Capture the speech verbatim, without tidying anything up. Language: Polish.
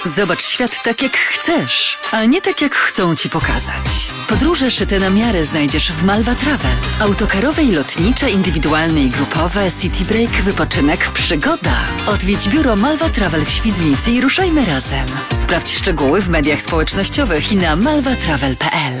Zobacz świat tak, jak chcesz, a nie tak, jak chcą ci pokazać. Podróże szyte na miarę znajdziesz w Malva Travel. Autokarowe i lotnicze, indywidualne i grupowe, city break, wypoczynek, przygoda. Odwiedź biuro Malva Travel w Świdnicy i ruszajmy razem. Sprawdź szczegóły w mediach społecznościowych i na malva travel kropka p l.